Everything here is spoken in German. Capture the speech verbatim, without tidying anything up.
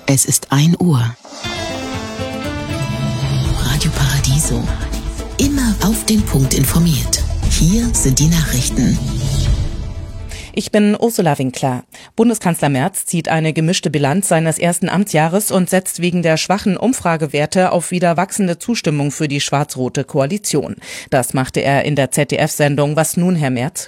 Es ist ein Uhr. Radio Paradiso. Immer auf den Punkt informiert. Hier sind die Nachrichten. Ich bin Ursula Winkler. Bundeskanzler Merz zieht eine gemischte Bilanz seines ersten Amtsjahres und setzt wegen der schwachen Umfragewerte auf wieder wachsende Zustimmung für die schwarz-rote Koalition. Das machte er in der Z D F-Sendung Was nun, Herr Merz?